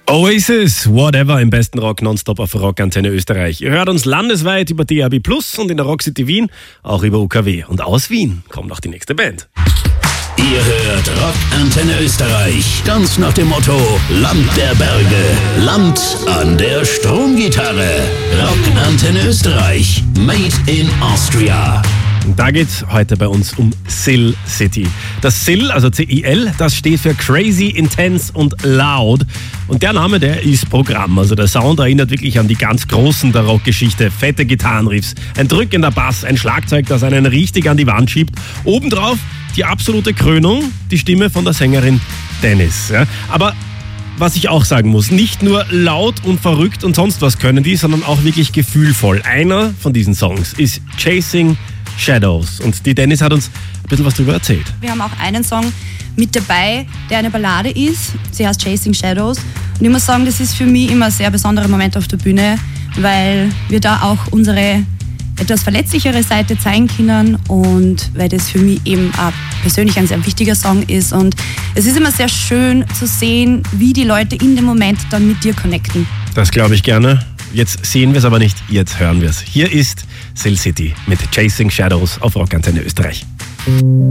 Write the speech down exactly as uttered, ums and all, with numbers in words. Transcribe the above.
Oasis, Whatever im besten Rock nonstop auf Rockantenne Österreich. Ihr hört uns landesweit über D A B Plus und in der Rock City Wien, auch über U K W. Und aus Wien kommt noch die nächste Band. Ihr hört Rockantenne Österreich, ganz nach dem Motto Land der Berge, Land an der Stromgitarre. Rockantenne Österreich, made in Austria. Und da geht's heute bei uns um Sill City. Das Sill, also C I L, das steht für Crazy, Intense und Loud. Und der Name, der ist Programm. Also der Sound erinnert wirklich an die ganz Großen der Rockgeschichte. Fette Gitarrenriffs, ein drückender Bass, ein Schlagzeug, das einen richtig an die Wand schiebt. Obendrauf die absolute Krönung, die Stimme von der Sängerin Dennis. Ja. Aber was ich auch sagen muss, nicht nur laut und verrückt und sonst was können die, sondern auch wirklich gefühlvoll. Einer von diesen Songs ist Chasing Shadows. Und die Dennis hat uns ein bisschen was darüber erzählt. Wir haben auch einen Song mit dabei, der eine Ballade ist. Sie heißt Chasing Shadows. Und ich muss sagen, das ist für mich immer ein sehr besonderer Moment auf der Bühne, weil wir da auch unsere etwas verletzlichere Seite zeigen können und weil das für mich eben auch persönlich ein sehr wichtiger Song ist. Und es ist immer sehr schön zu sehen, wie die Leute in dem Moment dann mit dir connecten. Das glaube ich gerne. Jetzt sehen wir es aber nicht, jetzt hören wir es. Hier ist Sill City mit Chasing Shadows auf Rockantenne Österreich.